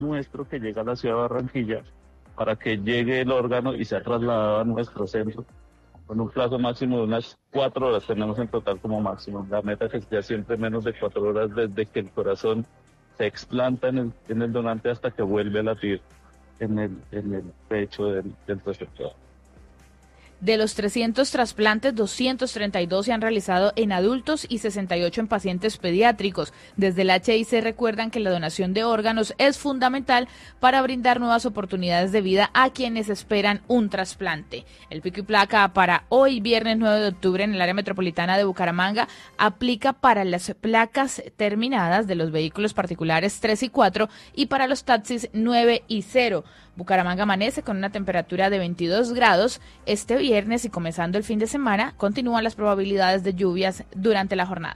nuestro que llega a la ciudad de Barranquilla para que llegue el órgano y sea trasladado a nuestro centro. Con un plazo máximo de unas 4 horas tenemos en total como máximo. La meta es que sea siempre menos de 4 horas desde que el corazón se explanta en el donante hasta que vuelve a latir en el pecho del receptor. De los 300 trasplantes, 232 se han realizado en adultos y 68 en pacientes pediátricos. Desde el HIC recuerdan que la donación de órganos es fundamental para brindar nuevas oportunidades de vida a quienes esperan un trasplante. El pico y placa para hoy, viernes 9 de octubre, en el área metropolitana de Bucaramanga, aplica para las placas terminadas de los vehículos particulares 3 y 4 y para los taxis 9 y 0. Bucaramanga amanece con una temperatura de 22 grados. Este viernes y comenzando el fin de semana, continúan las probabilidades de lluvias durante la jornada.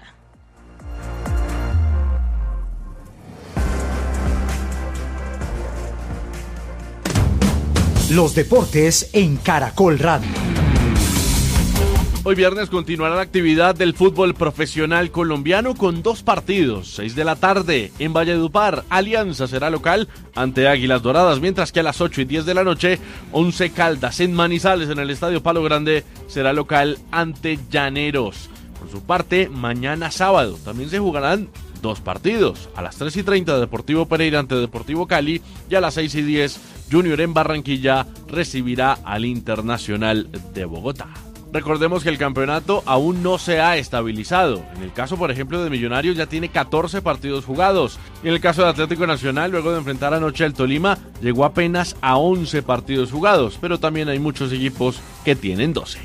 Los deportes en Caracol Radio. Hoy viernes continuará la actividad del fútbol profesional colombiano con 2 partidos. 6 de la tarde en Valledupar, Alianza será local ante Águilas Doradas, mientras que a las 8 y 10 de la noche, Once Caldas en Manizales, en el Estadio Palo Grande, será local ante Llaneros. Por su parte, mañana sábado también se jugarán 2 partidos. A las 3:30 Deportivo Pereira ante Deportivo Cali y a las 6:10 Junior en Barranquilla recibirá al Internacional de Bogotá. Recordemos que el campeonato aún no se ha estabilizado. En el caso, por ejemplo, de Millonarios ya tiene 14 partidos jugados. Y en el caso de Atlético Nacional, luego de enfrentar anoche al Tolima, llegó apenas a 11 partidos jugados. Pero también hay muchos equipos que tienen 12.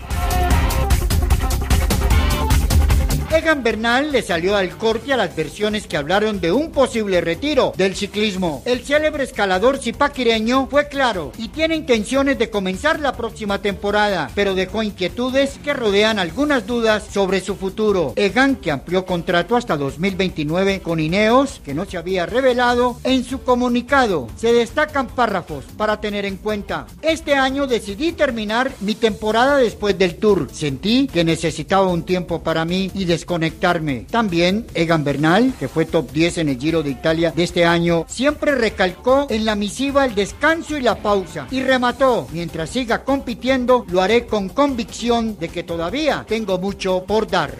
Egan Bernal le salió al corte a las versiones que hablaron de un posible retiro del ciclismo. El célebre escalador zipaquireño fue claro y tiene intenciones de comenzar la próxima temporada, pero dejó inquietudes que rodean algunas dudas sobre su futuro. Egan, que amplió contrato hasta 2029 con Ineos, que no se había revelado, en su comunicado se destacan párrafos para tener en cuenta. Este año decidí terminar mi temporada después del Tour. Sentí que necesitaba un tiempo para mí y desconectarme. También Egan Bernal, que fue top 10 en el Giro de Italia de este año, siempre recalcó en la misiva el descanso y la pausa y remató: mientras siga compitiendo, lo haré con convicción de que todavía tengo mucho por dar.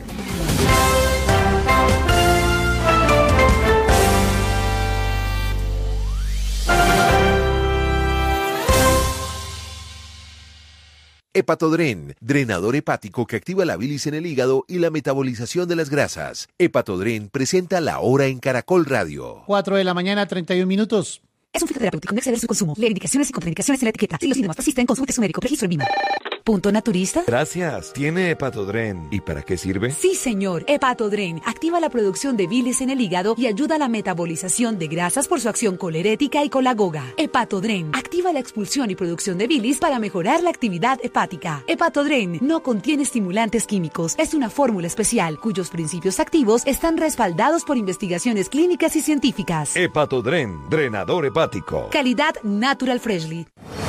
Hepatodren, drenador hepático que activa la bilis en el hígado y la metabolización de las grasas. Hepatodren presenta La Hora en Caracol Radio. 4:31 a.m. Es un fito terapéutico, no exceder su consumo. Leer indicaciones y contraindicaciones en la etiqueta. Si los síntomas persisten, consulte a su médico. Registro en Vima. ¿Punto naturista? Gracias. ¿Tiene Hepatodren? ¿Y para qué sirve? Sí, señor. Hepatodren activa la producción de bilis en el hígado y ayuda a la metabolización de grasas por su acción colerética y colagoga. Hepatodren activa la expulsión y producción de bilis para mejorar la actividad hepática. Hepatodren no contiene estimulantes químicos. Es una fórmula especial cuyos principios activos están respaldados por investigaciones clínicas y científicas. Hepatodren, drenador hepático. Calidad Natural Freshly.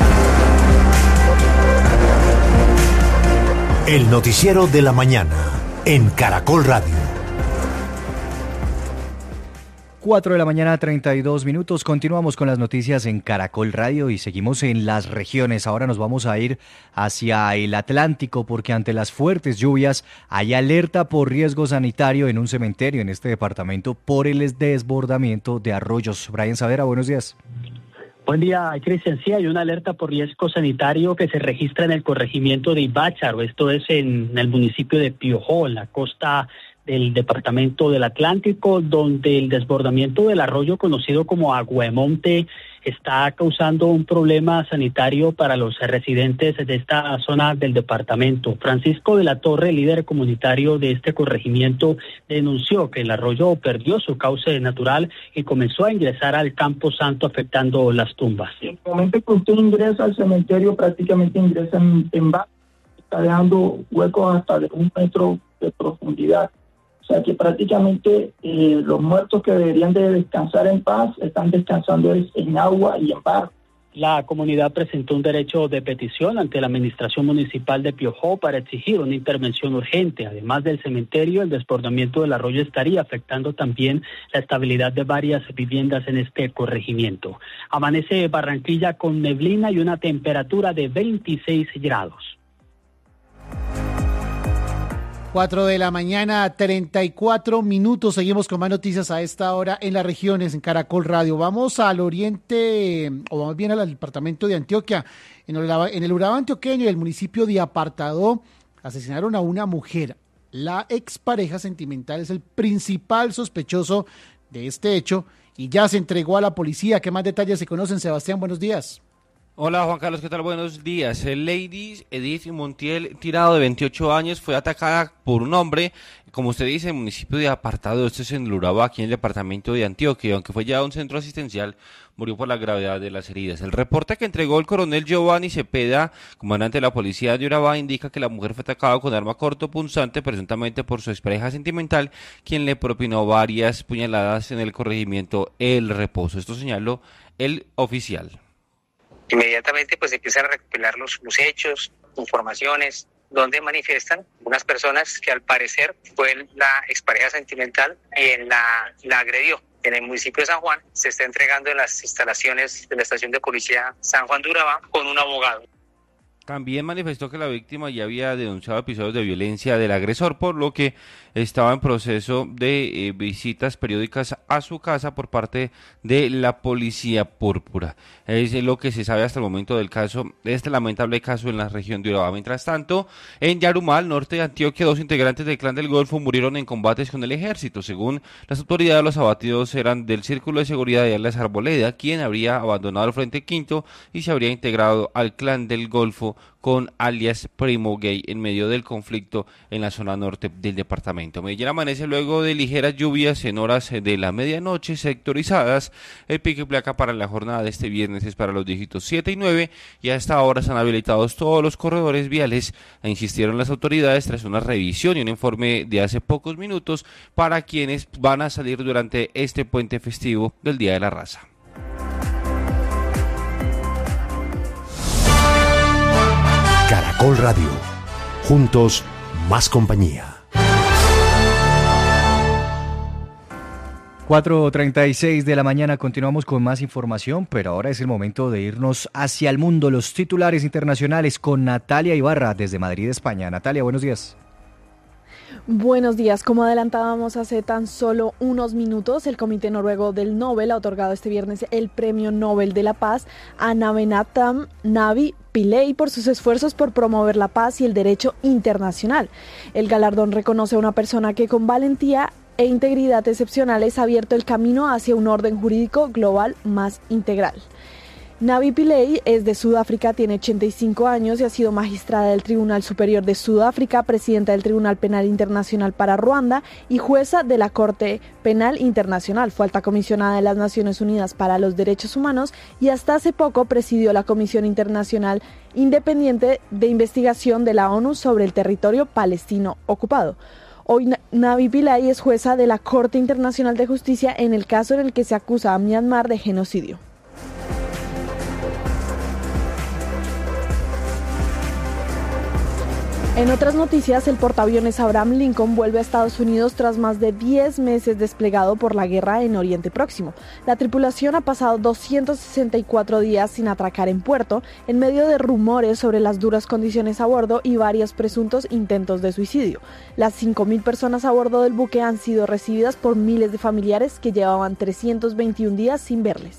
El noticiero de la mañana en Caracol Radio. 4:32 a.m. Continuamos con las noticias en Caracol Radio y seguimos en las regiones. Ahora nos vamos a ir hacia el Atlántico porque ante las fuertes lluvias hay alerta por riesgo sanitario en un cementerio en este departamento por el desbordamiento de arroyos. Brian Savera, buenos días. Buen día, Cristian. Sí, hay una alerta por riesgo sanitario que se registra en el corregimiento de Ibácharo. Esto es en el municipio de Piojó, en la costa del departamento del Atlántico, donde el desbordamiento del arroyo conocido como Aguamonte está causando un problema sanitario para los residentes de esta zona del departamento. Francisco de la Torre, líder comunitario de este corregimiento, denunció que el arroyo perdió su cauce natural y comenzó a ingresar al Campo Santo, afectando las tumbas. En el momento que usted ingresa al cementerio, prácticamente ingresa en barco, está dejando huecos hasta de 1 metro de profundidad. O sea que prácticamente los muertos que deberían de descansar en paz están descansando en agua y en barro. La comunidad presentó un derecho de petición ante la administración municipal de Piojó para exigir una intervención urgente. Además del cementerio, el desbordamiento del arroyo estaría afectando también la estabilidad de varias viviendas en este corregimiento. Amanece Barranquilla con neblina y una temperatura de 26 grados. 4 de la mañana, 34 minutos. Seguimos con más noticias a esta hora en las regiones, en Caracol Radio. Vamos al oriente, o más bien al departamento de Antioquia. En el Urabá antioqueño y el municipio de Apartadó asesinaron a una mujer. La expareja sentimental es el principal sospechoso de este hecho y ya se entregó a la policía. ¿Qué más detalles se conocen, Sebastián? Buenos días. Hola Juan Carlos, ¿qué tal? Buenos días. Lady Edith Montiel, Tirado, de 28 años, fue atacada por un hombre, como usted dice, en el municipio de Apartado. Esto es en el Urabá, aquí en el departamento de Antioquia. Aunque fue llevado a un centro asistencial, murió por la gravedad de las heridas. El reporte que entregó el coronel Giovanni Cepeda, comandante de la policía de Urabá, indica que la mujer fue atacada con arma cortopunzante, presuntamente por su expareja sentimental, quien le propinó varias puñaladas en el corregimiento El Reposo. Esto señaló el oficial. Inmediatamente pues empiezan a recopilar los hechos, informaciones, donde manifiestan unas personas que al parecer fue la expareja sentimental quien la agredió. En el municipio de San Juan se está entregando en las instalaciones de la estación de policía San Juan de Urabá con un abogado. También manifestó que la víctima ya había denunciado episodios de violencia del agresor, por lo que estaba en proceso de visitas periódicas a su casa por parte de la Policía Púrpura. Es lo que se sabe hasta el momento del caso, de este lamentable caso en la región de Urabá. Mientras tanto, en Yarumal, norte de Antioquia, 2 integrantes del Clan del Golfo murieron en combates con el ejército. Según las autoridades, los abatidos eran del Círculo de Seguridad de Alias Arboleda, quien habría abandonado el Frente Quinto y se habría integrado al Clan del Golfo con alias Primo Gay en medio del conflicto en la zona norte del departamento. Medellín amanece luego de ligeras lluvias en horas de la medianoche sectorizadas. El pico y placa para la jornada de este viernes es para los dígitos 7 y 9 y a esta hora están habilitados todos los corredores viales, insistieron las autoridades tras una revisión y un informe de hace pocos minutos para quienes van a salir durante este puente festivo del Día de la Raza. Caracol Radio. Juntos, más compañía. 4:36 de la mañana, continuamos con más información, pero ahora es el momento de irnos hacia el mundo, los titulares internacionales con Natalia Ibarra desde Madrid, España. Natalia, buenos días. Buenos días. Como adelantábamos hace tan solo unos minutos, el Comité Noruego del Nobel ha otorgado este viernes el Premio Nobel de la Paz a Navenatam Navi Pillay por sus esfuerzos por promover la paz y el derecho internacional. El galardón reconoce a una persona que con valentía e integridad excepcionales ha abierto el camino hacia un orden jurídico global más integral. Navi Pillay es de Sudáfrica, tiene 85 años y ha sido magistrada del Tribunal Superior de Sudáfrica, presidenta del Tribunal Penal Internacional para Ruanda y jueza de la Corte Penal Internacional. Fue alta comisionada de las Naciones Unidas para los Derechos Humanos y hasta hace poco presidió la Comisión Internacional Independiente de Investigación de la ONU sobre el territorio palestino ocupado. Hoy Navi Pillay es jueza de la Corte Internacional de Justicia en el caso en el que se acusa a Myanmar de genocidio. En otras noticias, el portaaviones Abraham Lincoln vuelve a Estados Unidos tras más de 10 meses desplegado por la guerra en Oriente Próximo. La tripulación ha pasado 264 días sin atracar en puerto, en medio de rumores sobre las duras condiciones a bordo y varios presuntos intentos de suicidio. Las 5.000 personas a bordo del buque han sido recibidas por miles de familiares que llevaban 321 días sin verles.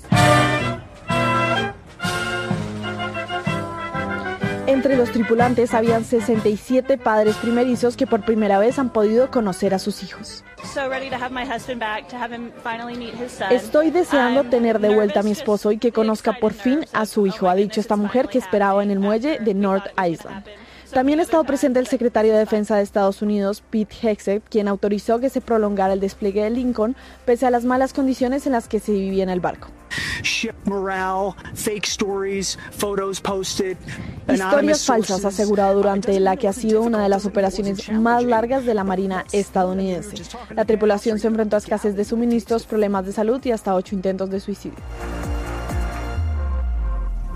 Entre los tripulantes habían 67 padres primerizos que por primera vez han podido conocer a sus hijos. Estoy deseando tener de vuelta a mi esposo y que conozca por fin a su hijo, ha dicho esta mujer que esperaba en el muelle de North Island. También ha estado presente el secretario de Defensa de Estados Unidos, Pete Hegseth, quien autorizó que se prolongara el despliegue de Lincoln pese a las malas condiciones en las que se vivía en el barco. Historias falsas, asegurado durante la que ha sido una de las operaciones más largas de la Marina estadounidense. La tripulación se enfrentó a escasez de suministros, problemas de salud y hasta 8 intentos de suicidio.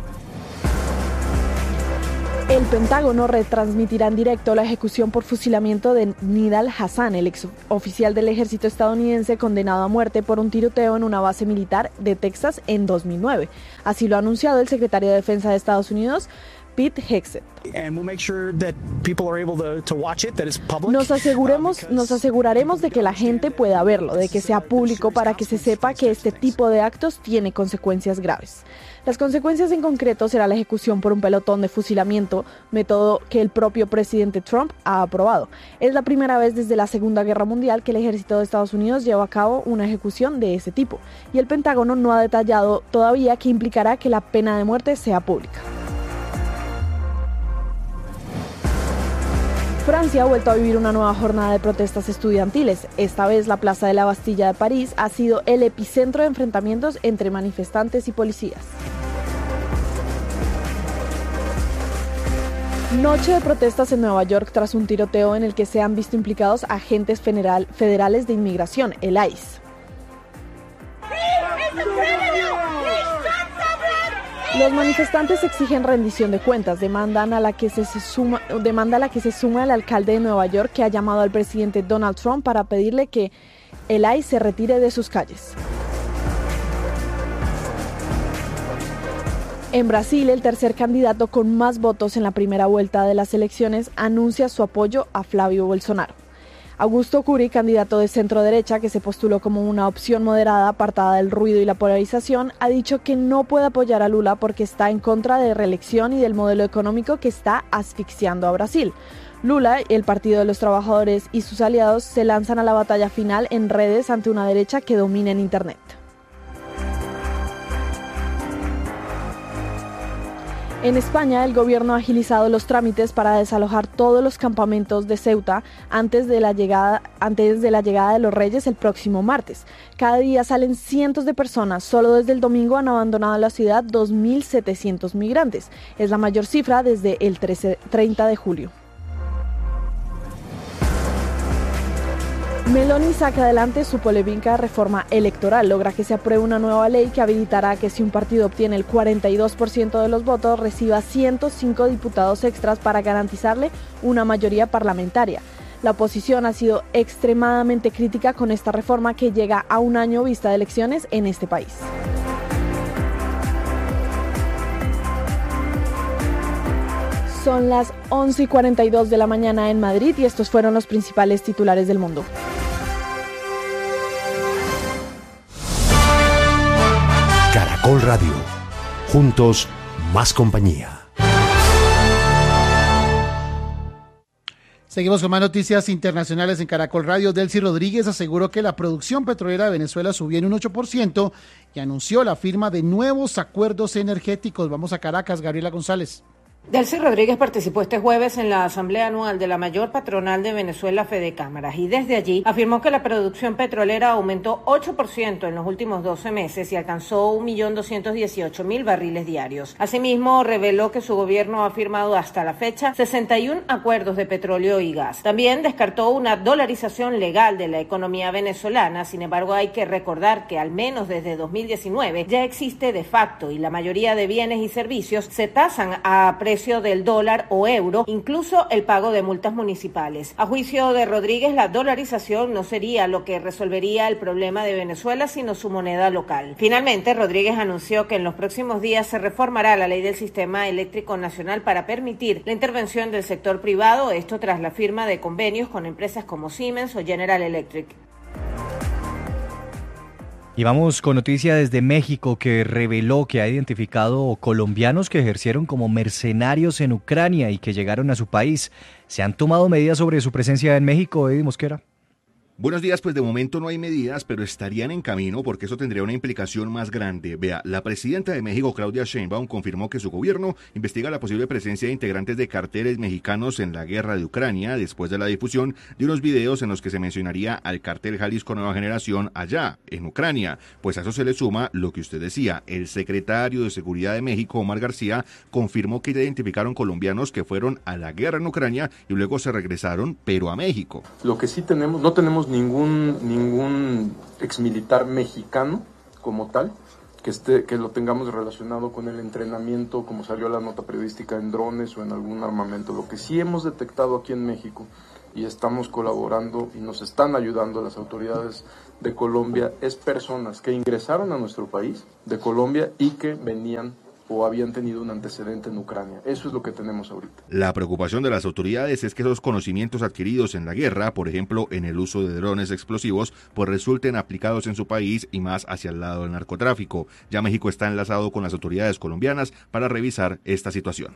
El Pentágono retransmitirá en directo la ejecución por fusilamiento de Nidal Hassan, el ex oficial del ejército estadounidense condenado a muerte por un tiroteo en una base militar de Texas en 2009. Así lo ha anunciado el secretario de Defensa de Estados Unidos, Pete Hegseth. Nos aseguraremos de que la gente pueda verlo, de que sea público para que se sepa que este tipo de actos tiene consecuencias graves. Las consecuencias en concreto será la ejecución por un pelotón de fusilamiento, método que el propio presidente Trump ha aprobado. Es la primera vez desde la Segunda Guerra Mundial que el ejército de Estados Unidos lleva a cabo una ejecución de ese tipo, y el Pentágono no ha detallado todavía qué implicará que la pena de muerte sea pública. Francia ha vuelto a vivir una nueva jornada de protestas estudiantiles. Esta vez la Plaza de la Bastilla de París ha sido el epicentro de enfrentamientos entre manifestantes y policías. Noche de protestas en Nueva York tras un tiroteo en el que se han visto implicados agentes federales de inmigración, el ICE. Los manifestantes exigen rendición de cuentas, demanda a la que se suma el alcalde de Nueva York, que ha llamado al presidente Donald Trump para pedirle que el ICE se retire de sus calles. En Brasil, el tercer candidato con más votos en la primera vuelta de las elecciones anuncia su apoyo a Flavio Bolsonaro. Augusto Cury, candidato de centro-derecha que se postuló como una opción moderada apartada del ruido y la polarización, ha dicho que no puede apoyar a Lula porque está en contra de reelección y del modelo económico que está asfixiando a Brasil. Lula, el Partido de los Trabajadores y sus aliados se lanzan a la batalla final en redes ante una derecha que domina en Internet. En España, el gobierno ha agilizado los trámites para desalojar todos los campamentos de Ceuta antes de la llegada de los Reyes el próximo martes. Cada día salen cientos de personas. Solo desde el domingo han abandonado la ciudad 2.700 migrantes. Es la mayor cifra desde el 30 de julio. Meloni saca adelante su polémica reforma electoral. Logra que se apruebe una nueva ley que habilitará que si un partido obtiene el 42% de los votos, reciba 105 diputados extras para garantizarle una mayoría parlamentaria. La oposición ha sido extremadamente crítica con esta reforma que llega a un año vista de elecciones en este país. Son las 11:42 de la mañana en Madrid y estos fueron los principales titulares del mundo. Caracol Radio. Juntos, más compañía. Seguimos con más noticias internacionales en Caracol Radio. Delcy Rodríguez aseguró que la producción petrolera de Venezuela subió en un 8% y anunció la firma de nuevos acuerdos energéticos. Vamos a Caracas, Gabriela González. Delcy Rodríguez participó este jueves en la asamblea anual de la mayor patronal de Venezuela, Fedecámaras, y desde allí afirmó que la producción petrolera aumentó 8% en los últimos 12 meses y alcanzó 1.218.000 barriles diarios. Asimismo, reveló que su gobierno ha firmado hasta la fecha 61 acuerdos de petróleo y gas. También descartó una dolarización legal de la economía venezolana. Sin embargo, hay que recordar que al menos desde 2019 ya existe de facto y la mayoría de bienes y servicios se tasan a precio del dólar o euro, incluso el pago de multas municipales. A juicio de Rodríguez, la dolarización no sería lo que resolvería el problema de Venezuela, sino su moneda local. Finalmente, Rodríguez anunció que en los próximos días se reformará la ley del sistema eléctrico nacional para permitir la intervención del sector privado, esto tras la firma de convenios con empresas como Siemens o General Electric. Y vamos con noticia desde México, que reveló que ha identificado colombianos que ejercieron como mercenarios en Ucrania y que llegaron a su país. ¿Se han tomado medidas sobre su presencia en México, Eddie Mosquera? Buenos días, pues de momento no hay medidas, pero estarían en camino porque eso tendría una implicación más grande. Vea, la presidenta de México, Claudia Sheinbaum, confirmó que su gobierno investiga la posible presencia de integrantes de carteles mexicanos en la guerra de Ucrania después de la difusión de unos videos en los que se mencionaría al cartel Jalisco Nueva Generación allá, en Ucrania. Pues a eso se le suma lo que usted decía, el secretario de Seguridad de México, Omar García, confirmó que ya identificaron colombianos que fueron a la guerra en Ucrania y luego se regresaron, pero a México. Lo que sí tenemos, no tenemos ningún exmilitar mexicano como tal que lo tengamos relacionado con el entrenamiento, como salió la nota periodística, en drones o en algún armamento. Lo que sí hemos detectado aquí en México, y estamos colaborando y nos están ayudando las autoridades de Colombia, es personas que ingresaron a nuestro país de Colombia y que venían o habían tenido un antecedente en Ucrania. Eso es lo que tenemos ahorita. La preocupación de las autoridades es que esos conocimientos adquiridos en la guerra, por ejemplo, en el uso de drones explosivos, pues resulten aplicados en su país y más hacia el lado del narcotráfico. Ya México está enlazado con las autoridades colombianas para revisar esta situación.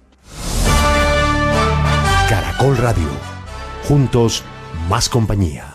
Caracol Radio. Juntos, más compañía.